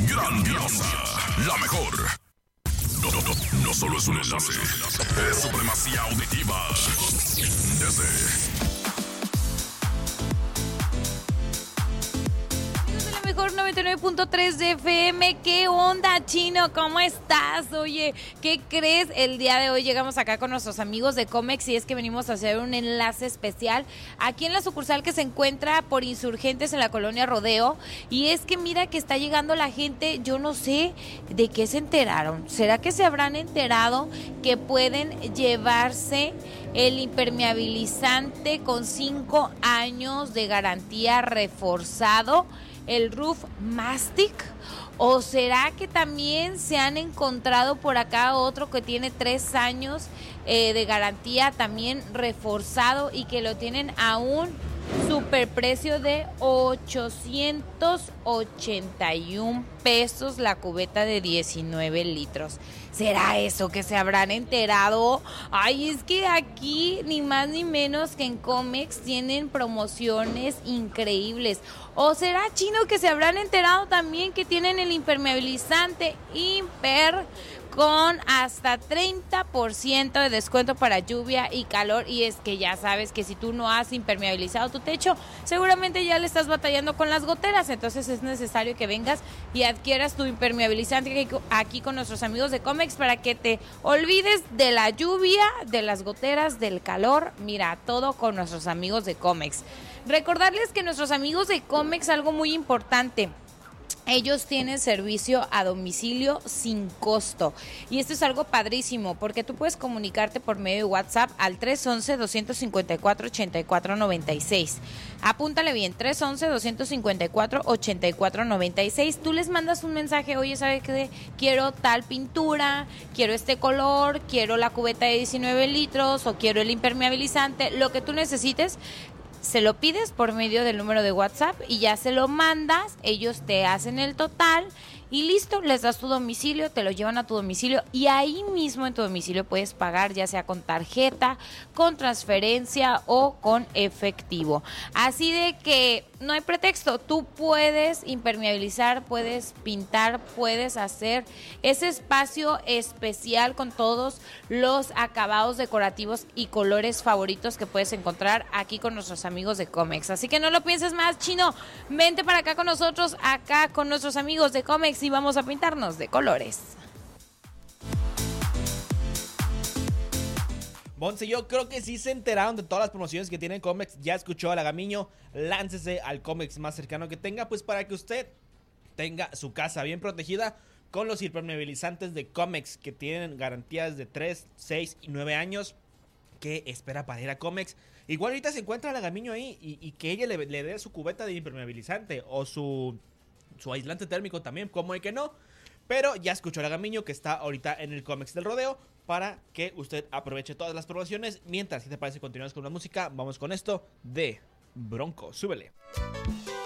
grandiosa, la mejor. No solo es un enlace, es supremacía auditiva. Desde mejor 99.3 de FM. ¿Qué onda, Chino? ¿Cómo estás? Oye, ¿qué crees? El día de hoy llegamos acá con nuestros amigos de Comex y es que venimos a hacer un enlace especial aquí en la sucursal que se encuentra por Insurgentes en la colonia Rodeo. Y es que mira que está llegando la gente, yo no sé de qué se enteraron. ¿Será que se habrán enterado que pueden llevarse el impermeabilizante con 5 años de garantía reforzado? ¿El roof mastic? ¿O será que también se han encontrado por acá otro que tiene 3 años de garantía también reforzado y que lo tienen a un superprecio de 881 pesos la cubeta de 19 litros? ¿Será eso que se habrán enterado? Ay, es que aquí ni más ni menos que en Comex tienen promociones increíbles. ¿O será, Chino, que se habrán enterado también que tienen el impermeabilizante Imper con hasta 30% de descuento para lluvia y calor? Y es que ya sabes que si tú no has impermeabilizado tu techo, seguramente ya le estás batallando con las goteras. Entonces es necesario que vengas y adquieras tu impermeabilizante aquí con nuestros amigos de Comex para que te olvides de la lluvia, de las goteras, del calor. Mira, todo con nuestros amigos de Comex. Recordarles que nuestros amigos de Comex, algo muy importante, ellos tienen servicio a domicilio sin costo. Y esto es algo padrísimo porque tú puedes comunicarte por medio de WhatsApp al 311-254-8496. Apúntale bien, 311-254-8496. Tú les mandas un mensaje, oye, ¿sabes qué? Quiero tal pintura, quiero este color, quiero la cubeta de 19 litros o quiero el impermeabilizante, lo que tú necesites. Se lo pides por medio del número de WhatsApp y ya se lo mandas, ellos te hacen el total y listo, les das tu domicilio, te lo llevan a tu domicilio y ahí mismo en tu domicilio puedes pagar ya sea con tarjeta, con transferencia o con efectivo. Así de que no hay pretexto, tú puedes impermeabilizar, puedes pintar, puedes hacer ese espacio especial con todos los acabados decorativos y colores favoritos que puedes encontrar aquí con nuestros amigos de Comex. Así que no lo pienses más, Chino, vente para acá con nosotros, acá con nuestros amigos de Comex y vamos a pintarnos de colores. Monse, yo creo que sí se enteraron de todas las promociones que tiene Comex. Ya escuchó a la Gamiño, láncese al Comex más cercano que tenga, pues para que usted tenga su casa bien protegida con los impermeabilizantes de Comex que tienen garantías de 3, 6 y 9 años. ¿Qué espera para ir a Comex? Igual ahorita se encuentra la Gamiño ahí y que ella le dé su cubeta de impermeabilizante o su aislante térmico también, como hay que no. Pero ya escuchó a la Gamiño que está ahorita en el Comex del Rodeo para que usted aproveche todas las promociones. Mientras, ¿qué te parece? Continuamos con la música. Vamos con esto de Bronco. Súbele.